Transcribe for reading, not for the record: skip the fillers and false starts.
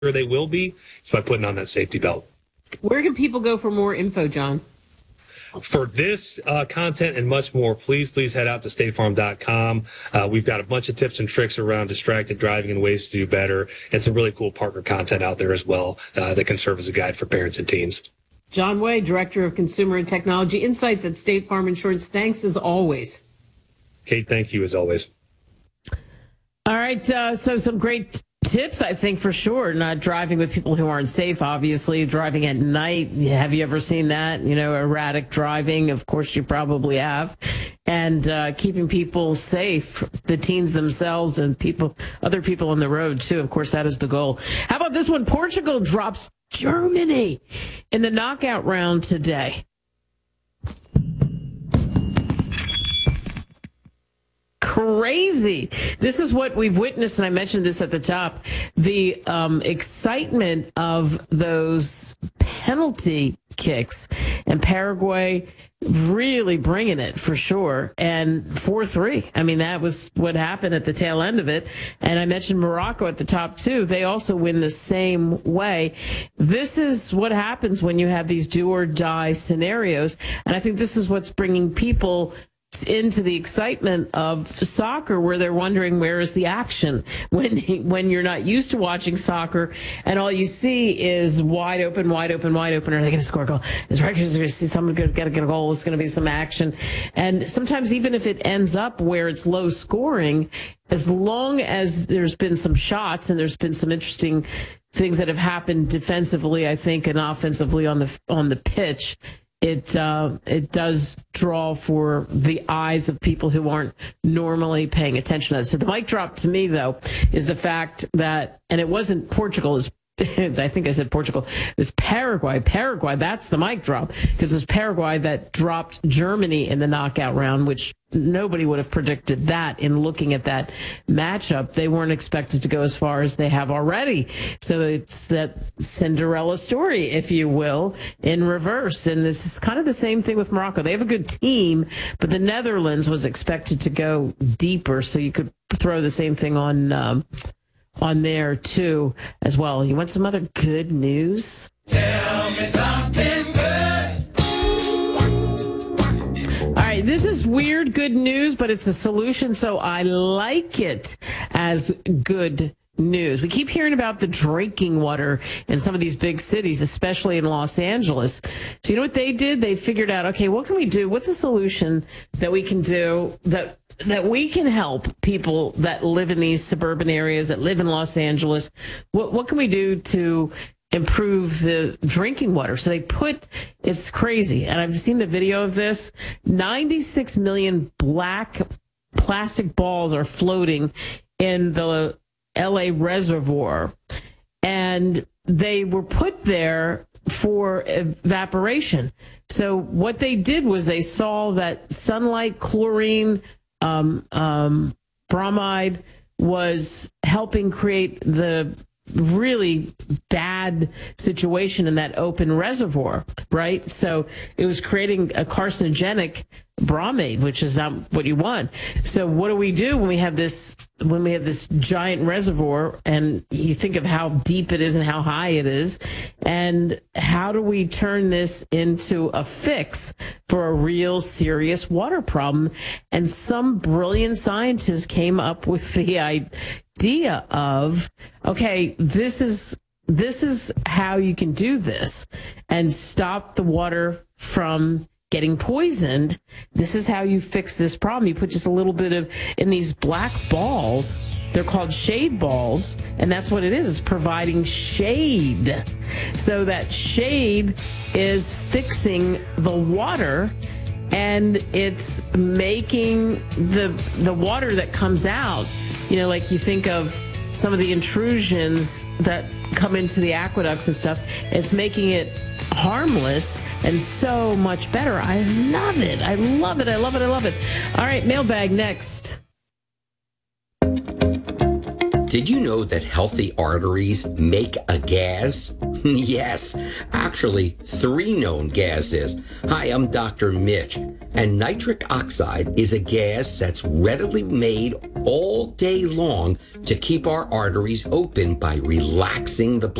they will be is by putting on that safety belt. Where can people go for more info, John? For this content and much more, please head out to statefarm.com. We've got a bunch of tips and tricks around distracted driving and ways to do better, and some really cool partner content out there as well that can serve as a guide for parents and teens. John Way, Director of Consumer and Technology Insights at State Farm Insurance. Thanks as always. Kate, thank you as always. All right, so some great tips, I think, for sure. Not driving with people who aren't safe, obviously. Driving at night. Have you ever seen that? Erratic driving. Of course, you probably have. And keeping people safe, the teens themselves and other people on the road, too. Of course, that is the goal. How about this one? Portugal drops Germany in the knockout round today. Crazy. This is what we've witnessed, and I mentioned this at the top, the excitement of those penalty kicks, and Paraguay really bringing it for sure, and 4-3. I mean, that was what happened at the tail end of it. And I mentioned Morocco at the top too. They also win the same way. This is what happens when you have these do or die scenarios, and I think this is what's bringing people into the excitement of soccer, where they're wondering where is the action when you're not used to watching soccer and all you see is wide open. Are they going to score a goal? Is Rutgers going to see someone going to get a goal? It's going to be some action. And sometimes even if it ends up where it's low scoring, as long as there's been some shots and there's been some interesting things that have happened defensively, I think, and offensively on the pitch, it does draw for the eyes of people who aren't normally paying attention to it. So the mic drop to me, though, is the fact that, and it wasn't Portugal, I think I said Portugal, it was Paraguay. Paraguay, that's the mic drop, because it was Paraguay that dropped Germany in the knockout round, which nobody would have predicted that in looking at that matchup. They weren't expected to go as far as they have already. So it's that Cinderella story, if you will, in reverse. And this is kind of the same thing with Morocco. They have a good team, but the Netherlands was expected to go deeper. So you could throw the same thing on there too as well. You want some other good news? Tell me something good. All right, this is weird good news, but it's a solution, so I like it as good news. We keep hearing about the drinking water in some of these big cities, especially in Los Angeles. So you know what they did? They figured out, okay, what can we do? What's a solution that we can do that we can help people that live in these suburban areas, that live in Los Angeles? What can we do to improve the drinking water? So it's crazy. And I've seen the video of this. 96 million black plastic balls are floating in the LA reservoir, and they were put there for evaporation. So what they did was they saw that sunlight, chlorine, bromide was helping create the really bad situation in that open reservoir, right? So it was creating a carcinogenic bromide, which is not what you want. So what do we do when we have this giant reservoir, and you think of how deep it is and how high it is, and how do we turn this into a fix for a real serious water problem? And some brilliant scientists came up with the idea of, okay, this is how you can do this and stop the water from getting poisoned. This is how you fix this problem. You put just a little bit in these black balls. They're called shade balls, and that's what it is. It's providing shade. So that shade is fixing the water, and it's making the water that comes out, like you think of some of the intrusions that come into the aqueducts and stuff, it's making it harmless and so much better. I love it. I love it. I love it. I love it. All right, mailbag next. Did you know that healthy arteries make a gas? Yes, actually 3 known gases. Hi, I'm Dr. Mitch, and nitric oxide is a gas that's readily made all day long to keep our arteries open by relaxing the blood.